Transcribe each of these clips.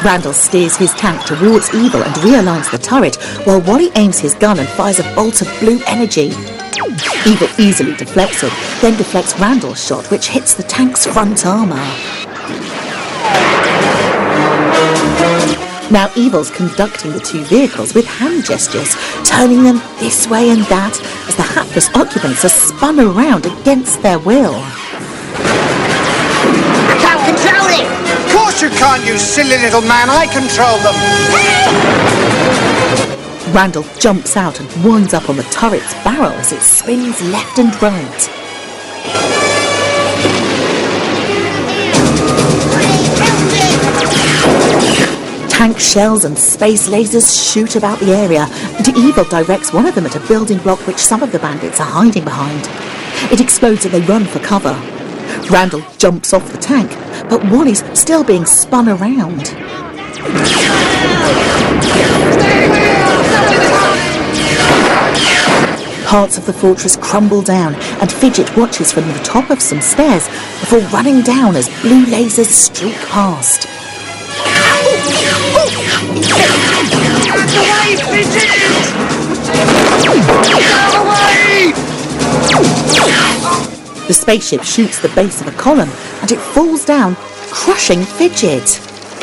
Randall steers his tank towards Evil and realigns the turret, while Wally aims his gun and fires a bolt of blue energy. Evil easily deflects it, then deflects Randall's shot, which hits the tank's front armour. Now Evil's conducting the two vehicles with hand gestures, turning them this way and that, as the hapless occupants are spun around against their will. I can't control it! Of course you can't, you silly little man. I control them. Randall jumps out and winds up on the turret's barrel as it spins left and right. Tank shells and space lasers shoot about the area, and Evil directs one of them at a building block which some of the bandits are hiding behind. It explodes and they run for cover. Randall jumps off the tank, but Wally's still being spun around. Parts of the fortress crumble down, and Fidget watches from the top of some stairs before running down as blue lasers streak past. Out the way, Fidget! Out the way! The spaceship shoots the base of a column, and it falls down, crushing Fidget.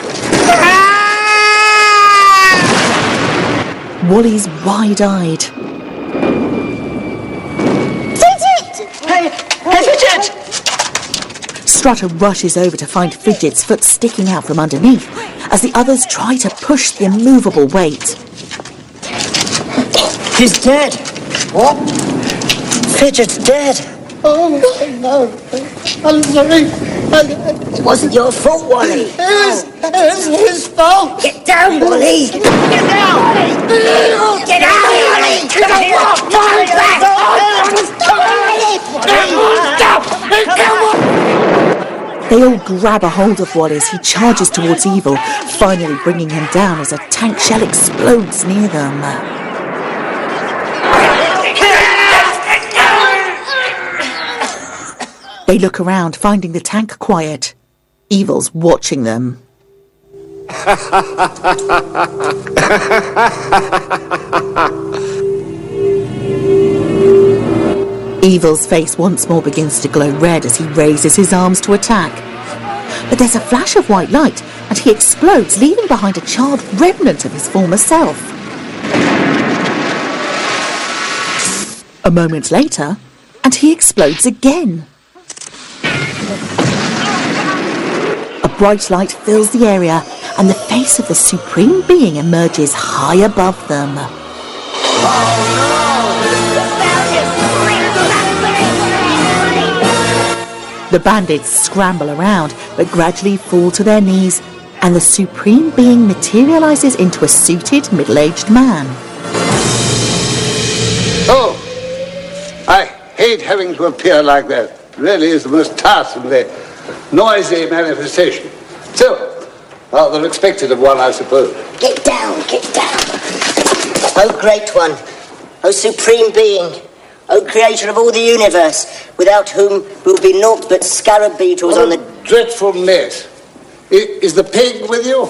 Wally's wide-eyed. Hey, Fidget! Strutter rushes over to find Fidget's foot sticking out from underneath, as the others try to push the immovable weight. He's dead. What? Fidget's dead. Oh, no. I'm sorry. It wasn't your fault, Wally. It was his fault. Get down, Wally. Get down. Get out, Wally. Come on. They all grab a hold of Wally as he charges towards Evil, finally bringing him down as a tank shell explodes near them. They look around, finding the tank quiet. Evil's watching them. Evil's face once more begins to glow red as he raises his arms to attack. But there's a flash of white light, and he explodes, leaving behind a charred remnant of his former self. A moment later, and he explodes again. A bright light fills the area, and the face of the Supreme Being emerges high above them. The bandits scramble around, but gradually fall to their knees, and the Supreme Being materializes into a suited, middle-aged man. Oh, I hate having to appear like that. It really is the most tiresomely noisy manifestation. So, rather expected of one, I suppose. Get down. Oh, Great One. Oh, Supreme Being. O Creator of all the universe, without whom we will be naught but scarab beetles on the... Dreadful mess. Is the pig with you?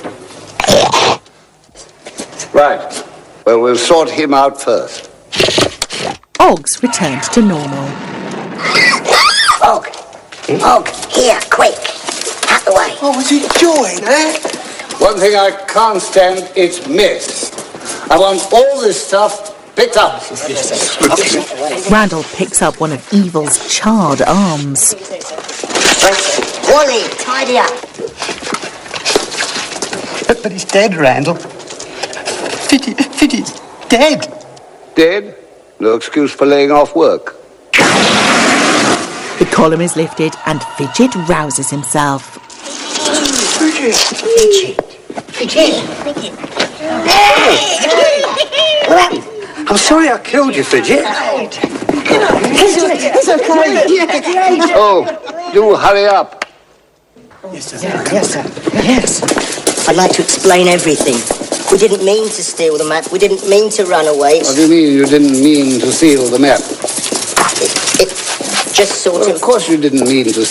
Right. Well, we'll sort him out first. Oggs returned to normal. Og, here, quick. Out the way. What was he doing, eh? One thing I can't stand, it's mess. I want all this stuff picked up. Randall picks up one of Evil's charred arms. Wally, tidy up. But he's dead, Randall. Fidget's dead. Dead? No excuse for laying off work. The column is lifted and Fidget rouses himself. Fidget. I'm sorry I killed you, Fidget. It's okay. Oh, do hurry up. Yes, sir. I'd like to explain everything. We didn't mean to steal the map. We didn't mean to run away. What do you mean you didn't mean to steal the map? It just sort Well, of... of course you didn't mean to